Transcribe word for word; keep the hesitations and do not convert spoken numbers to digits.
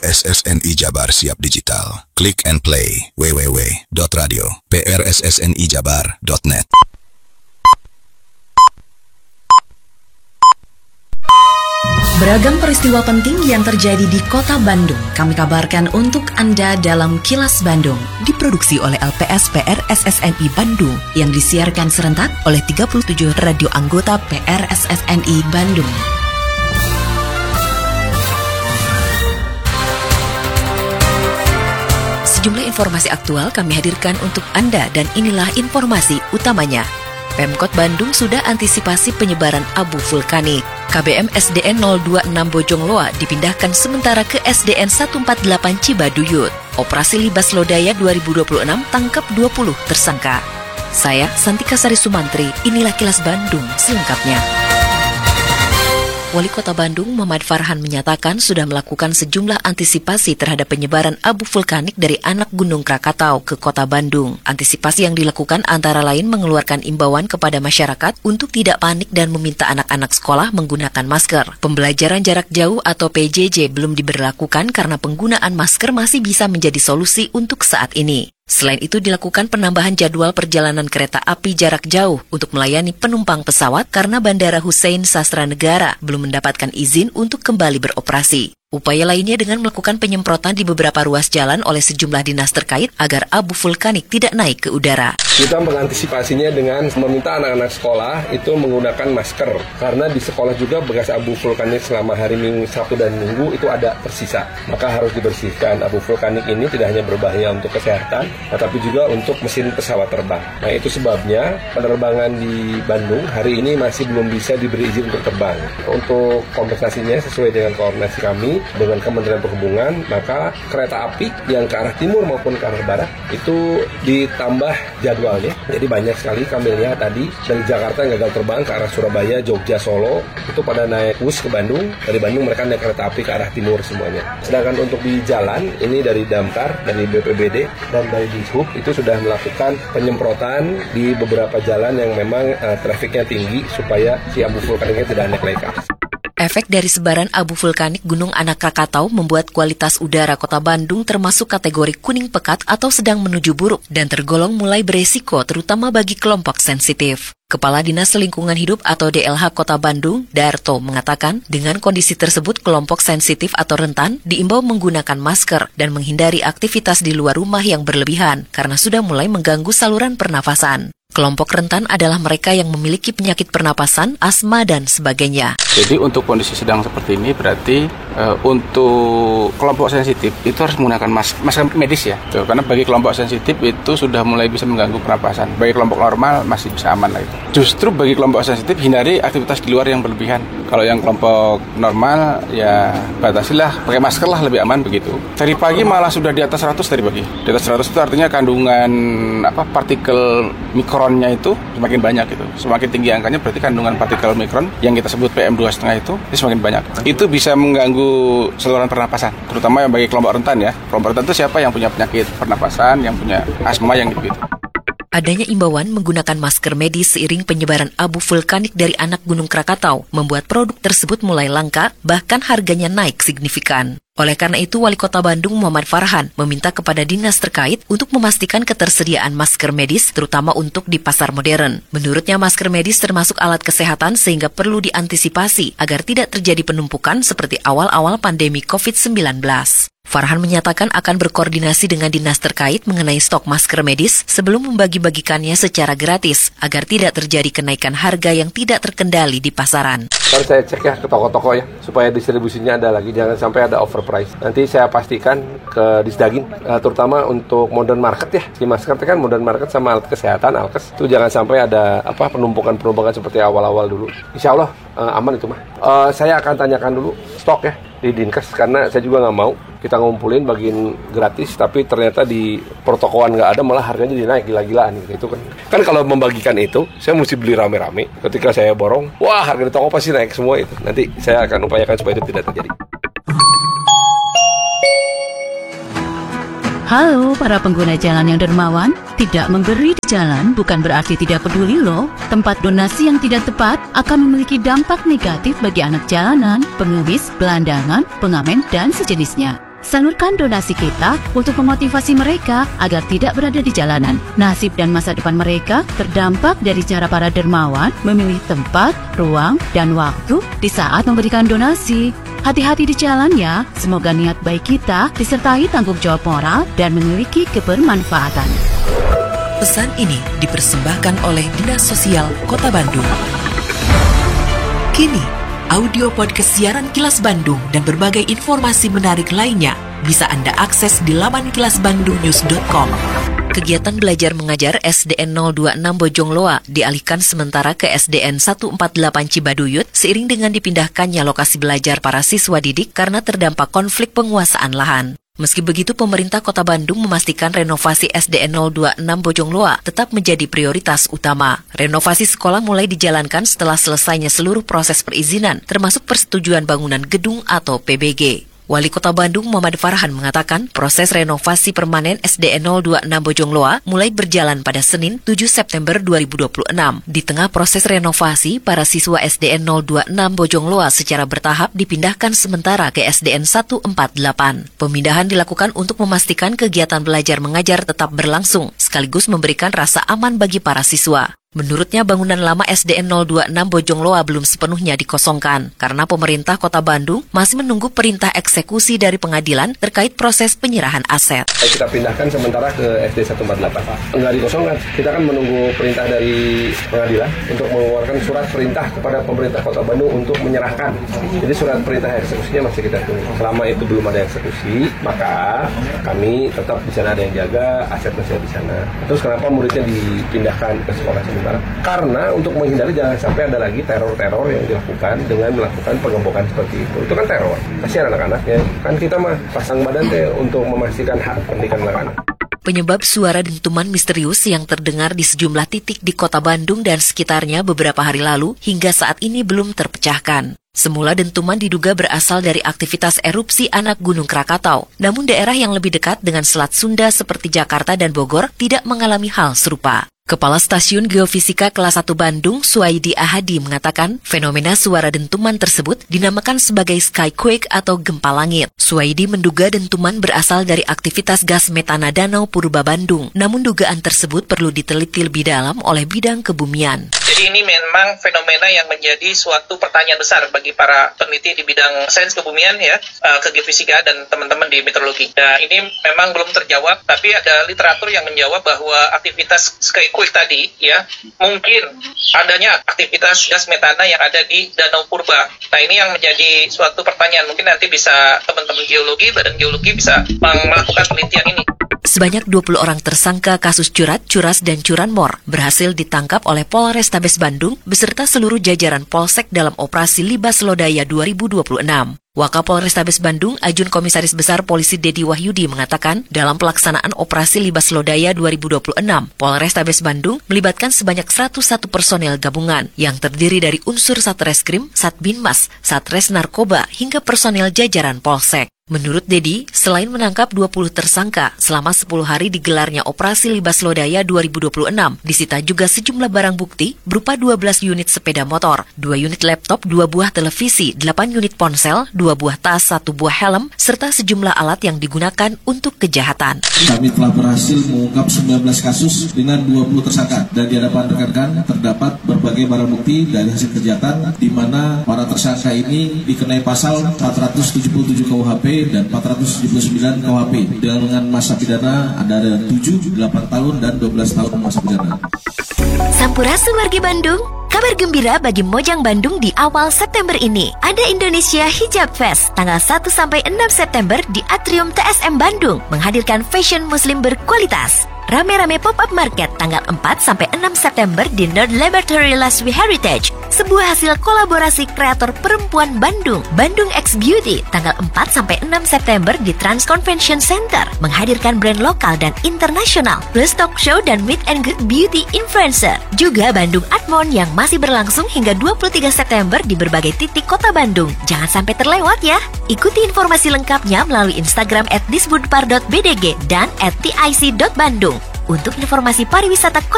S S N I Jabar siap digital. Click and play w w w dot radio p r s s n i jabar dot net. Beragam peristiwa penting yang terjadi di Kota Bandung kami kabarkan untuk Anda dalam Kilas Bandung, diproduksi oleh L P S P R S S N I Bandung yang disiarkan serentak oleh tiga puluh tujuh radio anggota P R S S N I Bandung. Sejumlah informasi aktual kami hadirkan untuk Anda dan inilah informasi utamanya. Pemkot Bandung sudah antisipasi penyebaran abu vulkanik. K B M S D N nol dua enam Bojongloa dipindahkan sementara ke S D N seratus empat puluh delapan Cibaduyut. Operasi Libas Lodaya dua ribu dua puluh enam tangkap dua puluh tersangka. Saya Santika Sari Sumantri, inilah Kilas Bandung selengkapnya. Wali Kota Bandung Muhammad Farhan menyatakan sudah melakukan sejumlah antisipasi terhadap penyebaran abu vulkanik dari anak Gunung Krakatau ke Kota Bandung. Antisipasi yang dilakukan antara lain mengeluarkan imbauan kepada masyarakat untuk tidak panik dan meminta anak-anak sekolah menggunakan masker. Pembelajaran jarak jauh atau P J J belum diberlakukan karena penggunaan masker masih bisa menjadi solusi untuk saat ini. Selain itu dilakukan penambahan jadwal perjalanan kereta api jarak jauh untuk melayani penumpang pesawat karena Bandara Hussein Sastranegara belum mendapatkan izin untuk kembali beroperasi. Upaya lainnya dengan melakukan penyemprotan di beberapa ruas jalan oleh sejumlah dinas terkait agar abu vulkanik tidak naik ke udara. Kita mengantisipasinya dengan meminta anak-anak sekolah itu menggunakan masker. Karena di sekolah juga bekas abu vulkanik selama hari Minggu, Sabtu, dan Minggu itu ada tersisa. Maka harus dibersihkan. Abu vulkanik ini tidak hanya berbahaya untuk kesehatan, tetapi juga untuk mesin pesawat terbang. Nah itu sebabnya penerbangan di Bandung hari ini masih belum bisa diberi izin untuk terbang. Untuk kompensasinya sesuai dengan koordinasi kami dengan Kementerian Perhubungan, maka kereta api yang ke arah timur maupun ke arah barat itu ditambah jadwalnya. Jadi banyak sekali kami lihat tadi dari Jakarta yang gagal terbang ke arah Surabaya, Jogja, Solo itu pada naik bus ke Bandung. Dari Bandung mereka naik kereta api ke arah timur semuanya. Sedangkan untuk di jalan ini dari Damkar, dari B P B D dan dari Dishub itu sudah melakukan penyemprotan di beberapa jalan yang memang uh, trafiknya tinggi supaya si abu vulkaniknya tidak naik lagi ke atas. Efek dari sebaran abu vulkanik Gunung Anak Krakatau membuat kualitas udara Kota Bandung termasuk kategori kuning pekat atau sedang menuju buruk dan tergolong mulai beresiko terutama bagi kelompok sensitif. Kepala Dinas Lingkungan Hidup atau D L H Kota Bandung, Darto, mengatakan dengan kondisi tersebut kelompok sensitif atau rentan diimbau menggunakan masker dan menghindari aktivitas di luar rumah yang berlebihan karena sudah mulai mengganggu saluran pernafasan. Kelompok rentan adalah mereka yang memiliki penyakit pernapasan, asma, dan sebagainya. Jadi untuk kondisi sedang seperti ini berarti e, untuk kelompok sensitif itu harus menggunakan mas masker medis ya. Tuh, karena bagi kelompok sensitif itu sudah mulai bisa mengganggu pernapasan. Bagi kelompok normal masih bisa aman lah itu. Justru bagi kelompok sensitif hindari aktivitas di luar yang berlebihan. Kalau yang kelompok normal ya batasilah pakai masker lah, lebih aman begitu. Dari pagi malah sudah di atas seratus dari pagi. Di atas seratus itu artinya kandungan apa partikel mikronnya itu semakin banyak itu. Semakin tinggi angkanya berarti kandungan partikel mikron yang kita sebut P M dua koma lima itu, itu semakin banyak. Itu bisa mengganggu saluran pernapasan, terutama yang bagi kelompok rentan ya. Kelompok rentan itu siapa yang punya penyakit pernapasan, yang punya asma, yang gitu. Adanya imbauan menggunakan masker medis seiring penyebaran abu vulkanik dari anak Gunung Krakatau membuat produk tersebut mulai langka, bahkan harganya naik signifikan. Oleh karena itu, Wali Kota Bandung Muhammad Farhan meminta kepada dinas terkait untuk memastikan ketersediaan masker medis, terutama untuk di pasar modern. Menurutnya, masker medis termasuk alat kesehatan sehingga perlu diantisipasi agar tidak terjadi penumpukan seperti awal-awal pandemi covid sembilan belas. Farhan menyatakan akan berkoordinasi dengan dinas terkait mengenai stok masker medis sebelum membagi-bagikannya secara gratis agar tidak terjadi kenaikan harga yang tidak terkendali di pasaran. Kalau saya cek ya ke toko-toko ya, supaya distribusinya ada lagi, jangan sampai ada overprice. Nanti saya pastikan ke Disdagin, terutama untuk modern market ya. Si masker itu kan modern market sama alat kesehatan, alkes. Itu jangan sampai ada apa penumpukan-penumpukan seperti awal-awal dulu. Insya Allah uh, aman itu mah. Uh, saya akan tanyakan dulu stok ya di Dinkes, karena saya juga nggak mau kita ngumpulin bagian gratis tapi ternyata di protokolan nggak ada, malah harganya jadi naik gila-gilaan gitu. Itu kan kan kalau membagikan itu saya mesti beli rame-rame, ketika saya borong wah harga di toko pasti naik semua itu. Nanti saya akan upayakan supaya itu tidak terjadi. Halo para pengguna jalan yang dermawan, tidak memberi di jalan bukan berarti tidak peduli loh. Tempat donasi yang tidak tepat akan memiliki dampak negatif bagi anak jalanan, pengemis, gelandangan, pengamen, dan sejenisnya. Salurkan donasi kita untuk memotivasi mereka agar tidak berada di jalanan. Nasib dan masa depan mereka terdampak dari cara para dermawan memilih tempat, ruang, dan waktu di saat memberikan donasi. Hati-hati di jalan ya, semoga niat baik kita disertai tanggung jawab moral dan memiliki kebermanfaatan. Pesan ini dipersembahkan oleh Dinas Sosial Kota Bandung. Kini, audio podcast siaran Kilas Bandung dan berbagai informasi menarik lainnya bisa Anda akses di laman kilas bandung news dot com. Kegiatan belajar mengajar S D N nol dua enam Bojongloa dialihkan sementara ke S D N seratus empat puluh delapan Cibaduyut seiring dengan dipindahkannya lokasi belajar para siswa didik karena terdampak konflik penguasaan lahan. Meski begitu, pemerintah Kota Bandung memastikan renovasi S D N nol dua enam Bojongloa tetap menjadi prioritas utama. Renovasi sekolah mulai dijalankan setelah selesainya seluruh proses perizinan, termasuk persetujuan bangunan gedung atau P B G. Wali Kota Bandung Muhammad Farhan mengatakan proses renovasi permanen S D N nol dua enam Bojongloa mulai berjalan pada Senin tujuh September dua ribu dua puluh enam. Di tengah proses renovasi, para siswa S D N nol dua enam Bojongloa secara bertahap dipindahkan sementara ke S D N seratus empat puluh delapan. Pemindahan dilakukan untuk memastikan kegiatan belajar mengajar tetap berlangsung, sekaligus memberikan rasa aman bagi para siswa. Menurutnya, bangunan lama S D N nol dua enam Bojongloa belum sepenuhnya dikosongkan karena pemerintah Kota Bandung masih menunggu perintah eksekusi dari pengadilan terkait proses penyerahan aset. Kita pindahkan sementara ke S D seratus empat puluh delapan. Enggak dikosongkan. Kita kan menunggu perintah dari pengadilan untuk mengeluarkan surat perintah kepada pemerintah Kota Bandung untuk menyerahkan. Jadi surat perintah eksekusinya masih kita tunggu. Selama itu belum ada eksekusi, maka kami tetap di sana ada yang jaga, aset masih di sana. Terus kenapa muridnya dipindahkan ke sekolah sementara? Karena untuk menghindari jangan sampai ada lagi teror-teror yang dilakukan dengan melakukan pengembokan seperti itu. Itu kan teror. Kasihan anak-anaknya. Kan kita mah pasang badan teh untuk memastikan hak pendidikan anak-anak. Penyebab suara dentuman misterius yang terdengar di sejumlah titik di Kota Bandung dan sekitarnya beberapa hari lalu hingga saat ini belum terpecahkan. Semula dentuman diduga berasal dari aktivitas erupsi anak Gunung Krakatau, namun daerah yang lebih dekat dengan Selat Sunda seperti Jakarta dan Bogor tidak mengalami hal serupa. Kepala Stasiun Geofisika Kelas satu Bandung, Suwaidi Ahadi, mengatakan fenomena suara dentuman tersebut dinamakan sebagai skyquake atau gempa langit. Suwaidi menduga dentuman berasal dari aktivitas gas metana Danau Purba Bandung, namun dugaan tersebut perlu diteliti lebih dalam oleh bidang kebumian. Jadi ini memang fenomena yang menjadi suatu pertanyaan besar bagi para peneliti di bidang sains kebumian ya, ke geofisika dan teman-teman di meteorologi. Nah, ini memang belum terjawab, tapi ada literatur yang menjawab bahwa aktivitas skyquake tadi ya, mungkin adanya aktivitas gas metana yang ada di Danau Purba. Nah, ini yang menjadi suatu pertanyaan. Mungkin nanti bisa teman-teman geologi, badan geologi bisa melakukan penelitian ini. Sebanyak dua puluh orang tersangka kasus curat, curas, dan curanmor berhasil ditangkap oleh Polrestabes Bandung beserta seluruh jajaran Polsek dalam operasi Libas Lodaya dua ribu dua puluh enam. Wakapolrestabes Bandung, Ajun Komisaris Besar Polisi Dedi Wahyudi mengatakan, dalam pelaksanaan operasi Libas Lodaya dua ribu dua puluh enam, Polrestabes Bandung melibatkan sebanyak seratus satu personel gabungan yang terdiri dari unsur Satreskrim, Satbinmas, Satres Narkoba, hingga personel jajaran Polsek. Menurut Dedi, selain menangkap dua puluh tersangka, selama sepuluh hari digelarnya operasi Libas Lodaya dua ribu dua puluh enam, disita juga sejumlah barang bukti berupa dua belas unit sepeda motor, dua unit laptop, dua buah televisi, delapan unit ponsel, dua buah tas, satu buah helm, serta sejumlah alat yang digunakan untuk kejahatan. Kami telah berhasil mengungkap sembilan belas kasus dengan dua puluh tersangka, dan di hadapan rekan-rekan terdapat berbagai barang bukti dari hasil kejahatan, di mana para tersangka ini dikenai pasal empat ratus tujuh puluh tujuh K U H P dan empat ratus tujuh puluh sembilan K U H P dengan masa pidana ada tujuh, delapan tahun dan dua belas tahun masa pidana. Sampurasun wargi Bandung, kabar gembira bagi Mojang Bandung di awal September ini. Ada Indonesia Hijab Fest tanggal satu sampai enam September di Atrium T S M Bandung menghadirkan fashion muslim berkualitas. Rame-rame pop-up market tanggal empat sampai enam September di Nerd Laboratory Laswi Heritage, sebuah hasil kolaborasi kreator perempuan Bandung, Bandung X Beauty, tanggal empat sampai enam September di Trans Convention Center, menghadirkan brand lokal dan internasional, plus talk show dan meet and greet beauty influencer. Juga Bandung Artmon yang masih berlangsung hingga dua puluh tiga September di berbagai titik kota Bandung. Jangan sampai terlewat ya. Ikuti informasi lengkapnya melalui Instagram at disbudpar dot b d g dan at tic dot bandung. Untuk informasi pariwisata